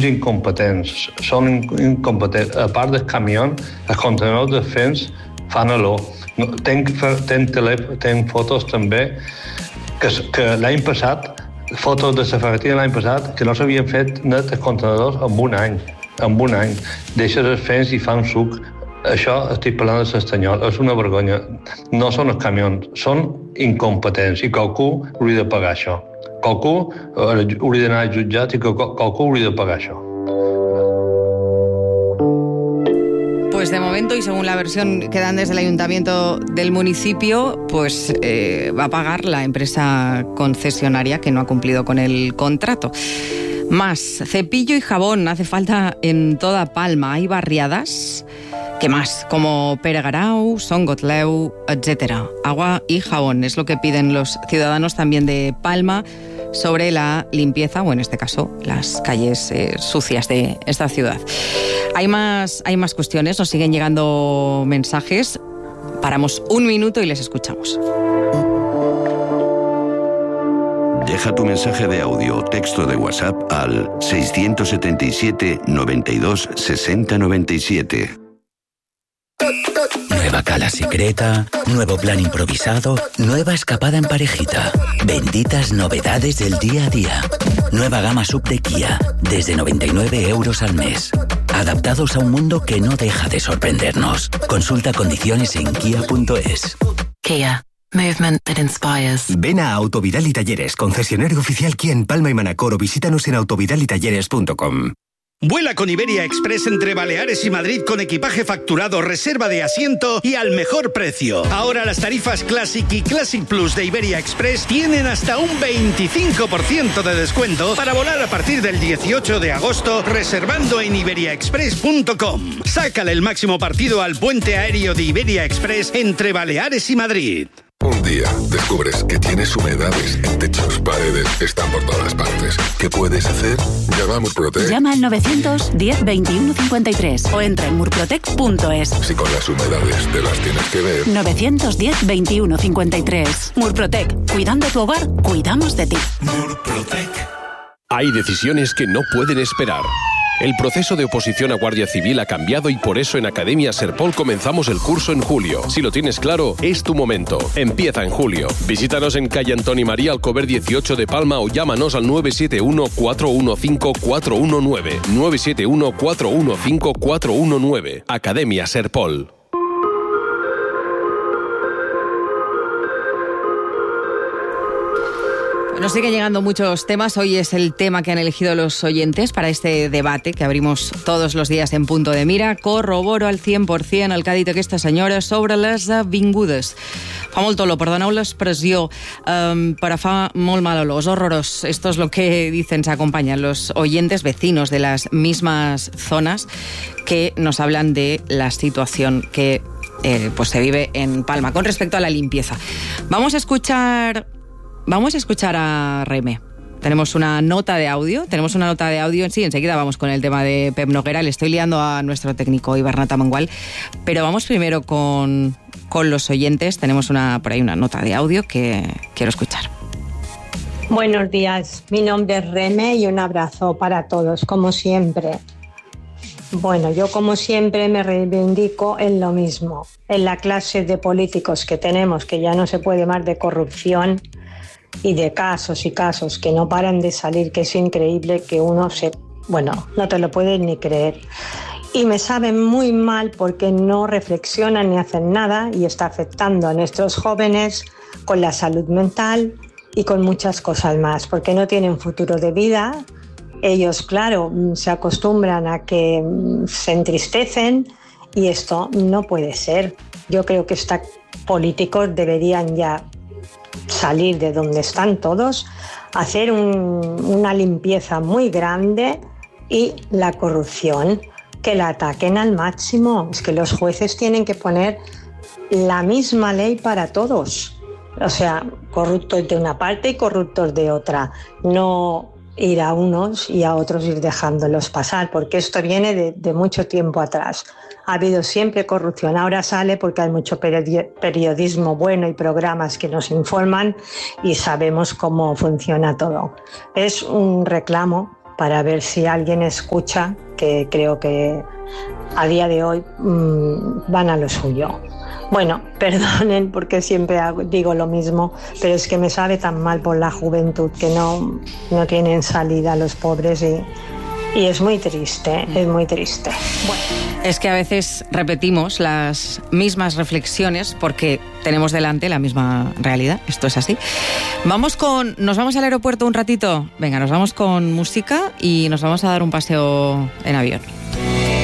són incompetents. A part del camió, els contenidors de fens fan olor. Tenc fotos també que l'any passat, fotos de la ferreteria l'any passat, que no s'havien fet net els contenidors en un any. Deixes els fens i fan suc. Això estic parlant de l'Estanyol, és una vergonya. No són els camions, són incompetents i qualcú hauria de pagar això. Qualcú hauria d'anar al jutjat i qualcú hauria de pagar això. Pues de momento, y según la versión que dan desde el ayuntamiento del municipio, pues va a pagar la empresa concesionaria que no ha cumplido con el contrato. Más, cepillo y jabón hace falta en toda Palma. Hay barriadas, ¿qué más? Como Peregarau, Son Gotleu, etc. Agua y jabón es lo que piden los ciudadanos también de Palma sobre la limpieza, o en este caso, las calles sucias de esta ciudad. Hay más cuestiones, nos siguen llegando mensajes. Paramos un minuto y les escuchamos. Deja tu mensaje de audio o texto de WhatsApp al 677 92 60 97. Nueva cala secreta, nuevo plan improvisado, nueva escapada en parejita. Benditas novedades del día a día. Nueva gama sub de Kia, desde 99 € al mes. Adaptados a un mundo que no deja de sorprendernos. Consulta condiciones en kia.es. Kia. Movement that inspires. Ven a Autovidal y Talleres, concesionario oficial Kia en Palma y Manacor, o visítanos en autovidalitalleres.com. Vuela con Iberia Express entre Baleares y Madrid con equipaje facturado, reserva de asiento y al mejor precio. Ahora las tarifas Classic y Classic Plus de Iberia Express tienen hasta un 25% de descuento para volar a partir del 18 de agosto reservando en iberiaexpress.com. Sácale el máximo partido al puente aéreo de Iberia Express entre Baleares y Madrid. Un día descubres que tienes humedades en techos, paredes, están por todas partes. ¿Qué puedes hacer? Llama a Murprotec. Llama al 910 21 53 o entra en murprotec.es. Si con las humedades te las tienes que ver. 910 21 53. Murprotec. Cuidando tu hogar, cuidamos de ti. Murprotec. Hay decisiones que no pueden esperar. El proceso de oposición a Guardia Civil ha cambiado y por eso en Academia Serpol comenzamos el curso en julio. Si lo tienes claro, es tu momento. Empieza en julio. Visítanos en calle Antoni María Alcover 18 de Palma o llámanos al 971-415-419. 971-415-419. Academia Serpol. Nos siguen llegando muchos temas. Hoy es el tema que han elegido los oyentes para este debate que abrimos todos los días en Punto de Mira. Corroboro al 100% el que ha dit aquesta senyora sobre les avingudes. Fa molt olor, perdoneu l'expressió, però fa molt mal olor, es horroroso. Esto es lo que dicen, se acompañan los oyentes vecinos de las mismas zonas que nos hablan de la situación que pues se vive en Palma con respecto a la limpieza. Vamos a escuchar a Reme. Tenemos una nota de audio. Sí, enseguida vamos con el tema de Pep Noguera. Le estoy liando a nuestro técnico Ibarra Tamangual. Pero vamos primero con los oyentes. Tenemos por ahí una nota de audio que quiero escuchar. Buenos días, mi nombre es Reme y un abrazo para todos, como siempre. Bueno, yo como siempre me reivindico en lo mismo. En la clase de políticos que tenemos, que ya no se puede más de corrupción, y de casos y casos que no paran de salir, que es increíble que uno no te lo puedes ni creer. Y me saben muy mal porque no reflexionan ni hacen nada y está afectando a nuestros jóvenes con la salud mental y con muchas cosas más, porque no tienen futuro de vida. Ellos, claro, se acostumbran a que se entristecen y esto no puede ser. Yo creo que estos políticos deberían ya salir de donde están todos, hacer una limpieza muy grande y la corrupción, que la ataquen al máximo. Es que los jueces tienen que poner la misma ley para todos. O sea, corruptos de una parte y corruptos de otra. No ir a unos y a otros ir dejándolos pasar, porque esto viene de mucho tiempo atrás. Ha habido siempre corrupción, ahora sale porque hay mucho periodismo bueno y programas que nos informan y sabemos cómo funciona todo. Es un reclamo para ver si alguien escucha, que creo que a día de hoy van a lo suyo. Bueno, perdonen porque siempre digo lo mismo, pero es que me sabe tan mal por la juventud que no tienen salida los pobres y es muy triste, es muy triste. Bueno. Es que a veces repetimos las mismas reflexiones porque tenemos delante la misma realidad, esto es así. Nos vamos al aeropuerto un ratito. Venga, nos vamos con música y nos vamos a dar un paseo en avión.